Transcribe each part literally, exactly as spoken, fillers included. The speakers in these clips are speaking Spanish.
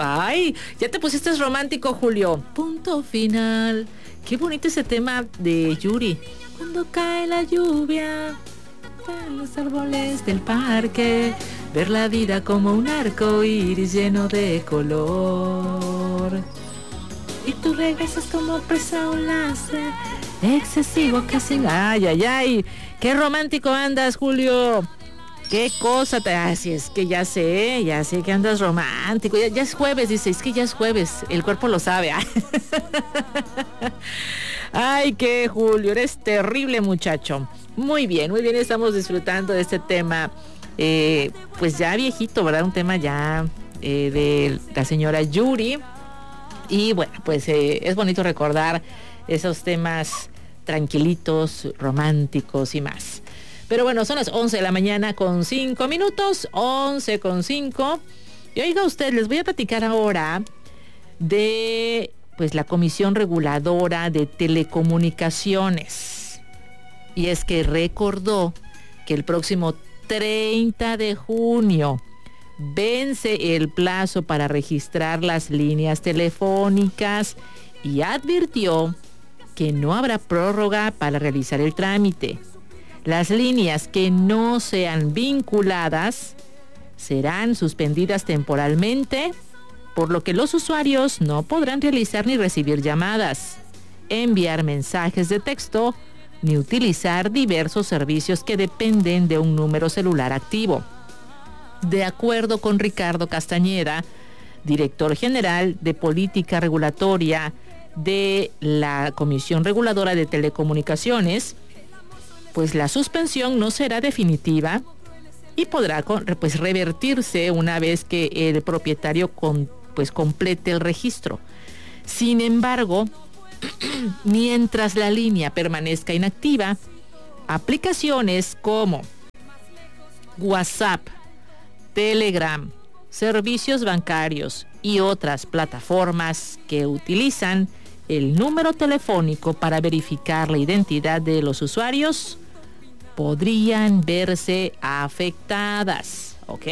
Ay, ya te pusiste romántico, Julio. Punto final. Qué bonito ese tema de Yuri. Cuando cae la lluvia en los árboles del parque, ver la vida como un arco iris lleno de color. Y tú regresas como presa a un láser excesivo casi. Ay, ay, ay. Qué romántico andas, Julio. Qué cosa te... Así es que ya sé, ya sé que andas romántico. Ya, ya es jueves, dice, es que ya es jueves. El cuerpo lo sabe. Ay, qué Julio, eres terrible muchacho. Muy bien, muy bien, estamos disfrutando de este tema, eh, pues ya viejito, ¿verdad? Un tema ya eh, de la señora Yuri. Y bueno, pues eh, es bonito recordar esos temas tranquilitos, románticos y más. Pero bueno, son las once de la mañana con cinco minutos, once con cinco. Y oiga usted, les voy a platicar ahora de pues la Comisión Reguladora de Telecomunicaciones. Y es que recordó que el próximo treinta de junio vence el plazo para registrar las líneas telefónicas y advirtió que no habrá prórroga para realizar el trámite. Las líneas que no sean vinculadas serán suspendidas temporalmente, por lo que los usuarios no podrán realizar ni recibir llamadas, enviar mensajes de texto, ni utilizar diversos servicios que dependen de un número celular activo. De acuerdo con Ricardo Castañeda, director general de Política Regulatoria de la Comisión Reguladora de Telecomunicaciones, pues la suspensión no será definitiva y podrá pues revertirse una vez que el propietario con, pues complete el registro. Sin embargo, mientras la línea permanezca inactiva, aplicaciones como WhatsApp, Telegram, servicios bancarios y otras plataformas que utilizan el número telefónico para verificar la identidad de los usuarios podrían verse afectadas, ¿ok?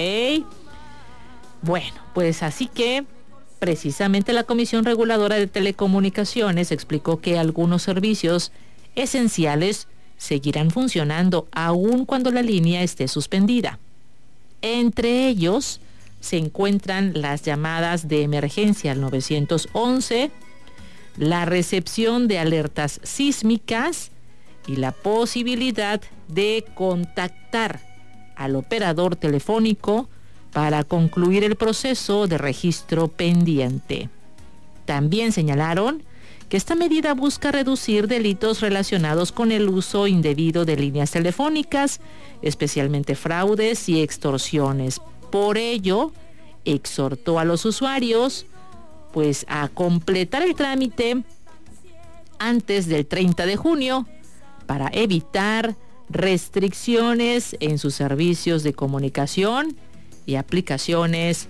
Bueno, pues así que precisamente la Comisión Reguladora de Telecomunicaciones explicó que algunos servicios esenciales seguirán funcionando aun cuando la línea esté suspendida. Entre ellos se encuentran las llamadas de emergencia al nueve once, la recepción de alertas sísmicas y la posibilidad de contactar al operador telefónico para concluir el proceso de registro pendiente. También señalaron que esta medida busca reducir delitos relacionados con el uso indebido de líneas telefónicas, especialmente fraudes y extorsiones. Por ello, exhortó a los usuarios pues a completar el trámite antes del treinta de junio para evitar restricciones en sus servicios de comunicación y aplicaciones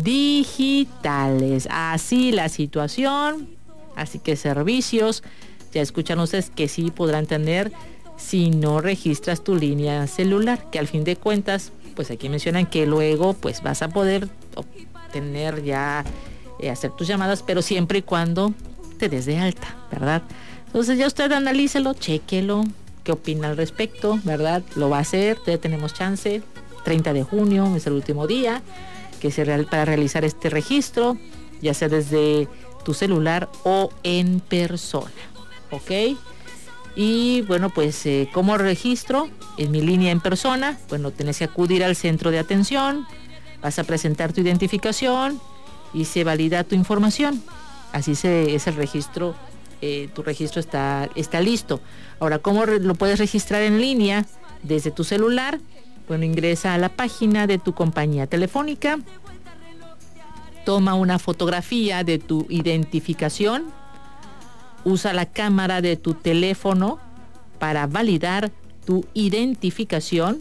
digitales. Así la situación, así que servicios, ya escuchan ustedes que sí podrán tener si no registras tu línea celular, que al fin de cuentas, pues aquí mencionan que luego pues vas a poder obtener ya, eh, hacer tus llamadas, pero siempre y cuando te des de alta, ¿verdad? Entonces ya usted analícelo, chéquelo, qué opina al respecto, ¿verdad? Lo va a hacer, ya tenemos chance, treinta de junio es el último día que se real, para realizar este registro, ya sea desde tu celular o en persona, ¿ok? Y bueno, pues eh, ¿cómo registro? En mi línea en persona, bueno, tienes que acudir al centro de atención, vas a presentar tu identificación y se valida tu información. Así se, es el registro, eh, tu registro está, está listo. Ahora, ¿cómo re, lo puedes registrar en línea desde tu celular? Bueno, ingresa a la página de tu compañía telefónica, toma una fotografía de tu identificación, usa la cámara de tu teléfono para validar tu identificación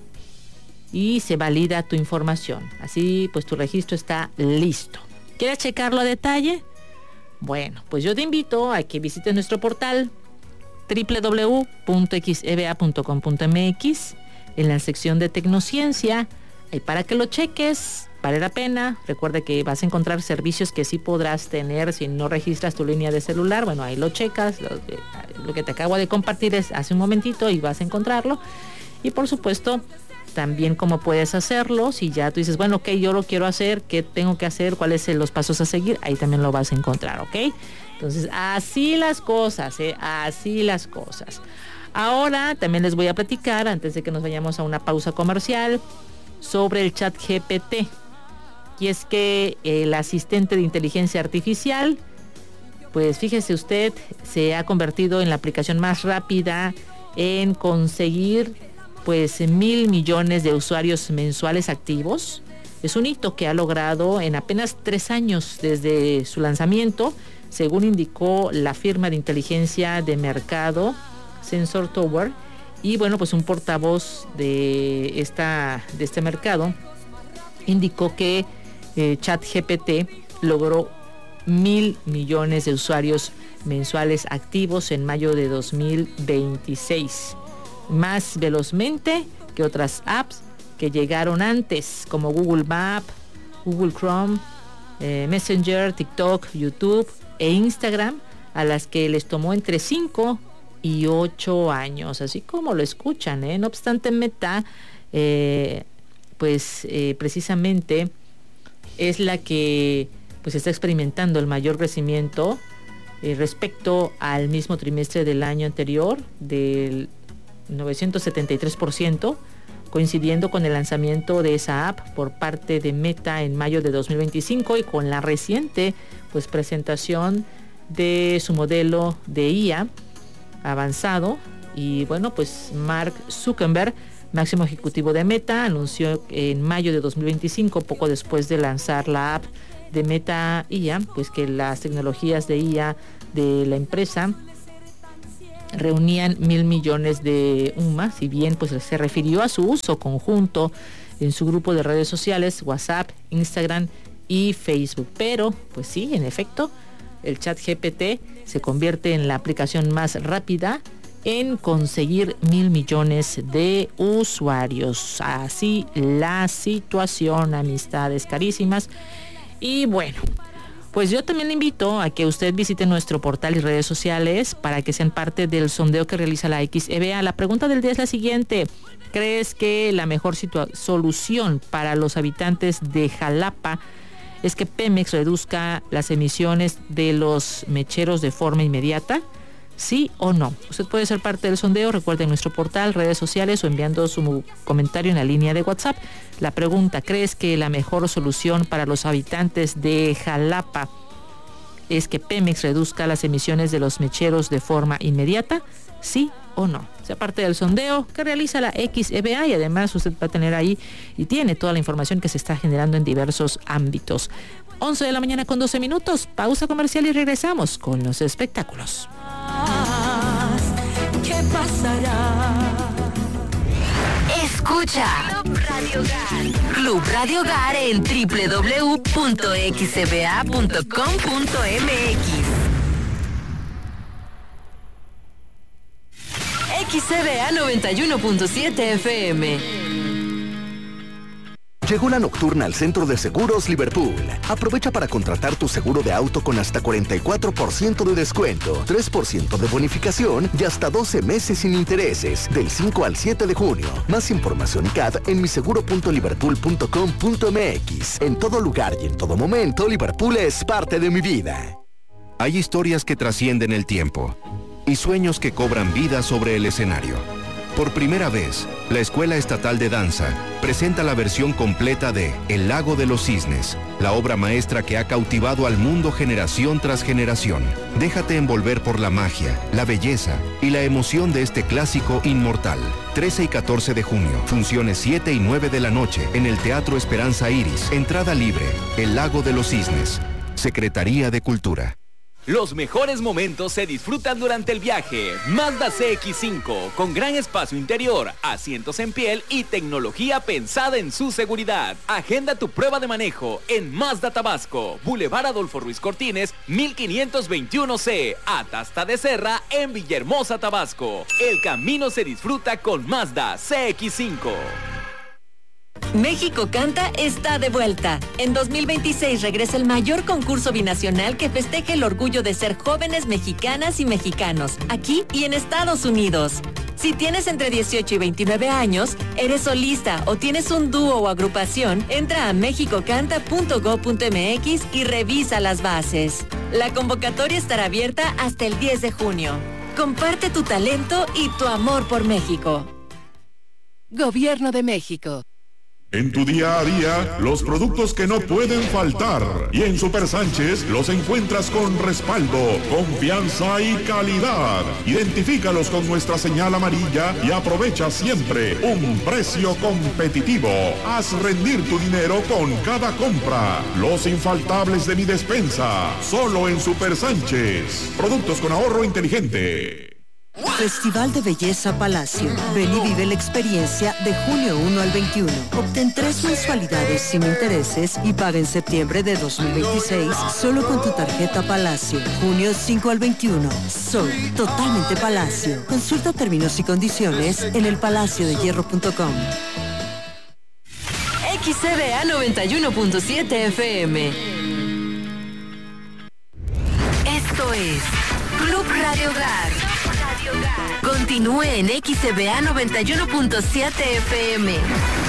y se valida tu información. Así pues tu registro está listo. ¿Quieres checarlo a detalle? Bueno, pues yo te invito a que visites nuestro portal doble u doble u doble u punto x e b a punto com punto m x en la sección de Tecnociencia, ahí para que lo cheques, vale la pena. Recuerda que vas a encontrar servicios que sí podrás tener si no registras tu línea de celular. Bueno, ahí lo checas. Lo, lo que te acabo de compartir es hace un momentito y vas a encontrarlo. Y por supuesto, también cómo puedes hacerlo. Si ya tú dices, bueno, ok, yo lo quiero hacer, ¿qué tengo que hacer? ¿Cuáles son los pasos a seguir? Ahí también lo vas a encontrar, ¿ok? Entonces, así las cosas, ¿eh? Así las cosas. Ahora también les voy a platicar, antes de que nos vayamos a una pausa comercial, sobre el chat G P T. Y es que el asistente de inteligencia artificial, pues fíjese usted, se ha convertido en la aplicación más rápida en conseguir pues mil millones de usuarios mensuales activos. Es un hito que ha logrado en apenas tres años desde su lanzamiento, según indicó la firma de inteligencia de mercado Sensor Tower. Y bueno, pues un portavoz de, esta, de este mercado indicó que eh, ChatGPT logró mil millones de usuarios mensuales activos en mayo de dos mil veintiséis, más velozmente que otras apps que llegaron antes, como Google Maps, Google Chrome, eh, Messenger, TikTok, YouTube e Instagram, a las que les tomó entre cinco y ocho años, así como lo escuchan, ¿eh? No obstante, Meta, eh, pues eh, precisamente es la que pues está experimentando el mayor crecimiento eh, respecto al mismo trimestre del año anterior, del novecientos setenta y tres por ciento, coincidiendo con el lanzamiento de esa app por parte de Meta en mayo de dos mil veinticinco y con la reciente pues presentación de su modelo de I A avanzado. Y bueno, pues Mark Zuckerberg, máximo ejecutivo de Meta, anunció en mayo de dos mil veinticinco, poco después de lanzar la app de Meta I A, pues que las tecnologías de I A de la empresa reunían mil millones de U M A, si bien pues se refirió a su uso conjunto en su grupo de redes sociales, WhatsApp, Instagram y Facebook. Pero pues sí, en efecto, el chat G P T se convierte en la aplicación más rápida en conseguir mil millones de usuarios. Así la situación, amistades carísimas. Y bueno, pues yo también le invito a que usted visite nuestro portal y redes sociales para que sean parte del sondeo que realiza la X E B A. La pregunta del día es la siguiente: ¿crees que la mejor situa- solución para los habitantes de Jalapa es que Pemex reduzca las emisiones de los mecheros de forma inmediata? ¿Sí o no? Usted puede ser parte del sondeo. Recuerde nuestro portal, redes sociales o enviando su comentario en la línea de WhatsApp. La pregunta: ¿crees que la mejor solución para los habitantes de Jalapa es que Pemex reduzca las emisiones de los mecheros de forma inmediata? ¿Sí o no? Sea parte del sondeo que realiza la X E B A y además usted va a tener ahí y tiene toda la información que se está generando en diversos ámbitos. once de la mañana con doce minutos, pausa comercial y regresamos con los espectáculos. ¿Qué pasará? Escucha Club Radio Hogar. Club Radio Hogar en doble u doble u doble u punto x e b a punto com punto m x. X E B A noventa y uno punto siete F M. Llegó la nocturna al Centro de Seguros Liverpool. Aprovecha para contratar tu seguro de auto con hasta cuarenta y cuatro por ciento de descuento, tres por ciento de bonificación y hasta doce meses sin intereses, del cinco al siete de junio. Más información y C A D en mi seguro punto liverpool punto com punto m x. En todo lugar y en todo momento, Liverpool es parte de mi vida. Hay historias que trascienden el tiempo y sueños que cobran vida sobre el escenario. Por primera vez, la Escuela Estatal de Danza presenta la versión completa de El Lago de los Cisnes, la obra maestra que ha cautivado al mundo generación tras generación. Déjate envolver por la magia, la belleza y la emoción de este clásico inmortal. trece y catorce de junio, funciones siete y nueve de la noche en el Teatro Esperanza Iris. Entrada libre. El Lago de los Cisnes. Secretaría de Cultura. Los mejores momentos se disfrutan durante el viaje. Mazda C X cinco, con gran espacio interior, asientos en piel y tecnología pensada en su seguridad. Agenda tu prueba de manejo en Mazda Tabasco, Boulevard Adolfo Ruiz Cortines, mil quinientos veintiuno C, Atasta de Serra, en Villahermosa, Tabasco. El camino se disfruta con Mazda C X cinco. México Canta está de vuelta. En dos mil veintiséis regresa el mayor concurso binacional que festeja el orgullo de ser jóvenes mexicanas y mexicanos, aquí y en Estados Unidos. Si tienes entre dieciocho y veintinueve años, eres solista o tienes un dúo o agrupación, entra a mexico canta punto gob punto eme equis y revisa las bases. La convocatoria estará abierta hasta el diez de junio. Comparte tu talento y tu amor por México. Gobierno de México. En tu día a día, los productos que no pueden faltar. Y en Super Sánchez los encuentras con respaldo, confianza y calidad. Identifícalos con nuestra señal amarilla y aprovecha siempre un precio competitivo. Haz rendir tu dinero con cada compra. Los infaltables de mi despensa, solo en Super Sánchez. Productos con ahorro inteligente. Festival de Belleza Palacio. Ven y vive la experiencia de junio primero al veintiuno. Obtén tres mensualidades sin intereses y paga en septiembre de dos mil veintiséis solo con tu tarjeta Palacio. junio cinco al veintiuno. Soy totalmente Palacio. Consulta términos y condiciones en el palacio de hierro punto com. X C B A noventa y uno punto siete F M. Esto es Club Radio Hogar. Continúe en X C B A noventa y uno punto siete F M.